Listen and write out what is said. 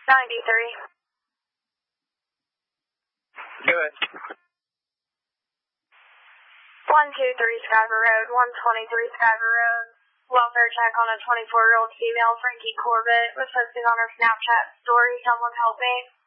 93. Do it. 123 Skyver Road, 123 Skyver Road. Welfare check on a 24-year-old female, Frankie Corbett, was posting on her Snapchat story. Someone help me.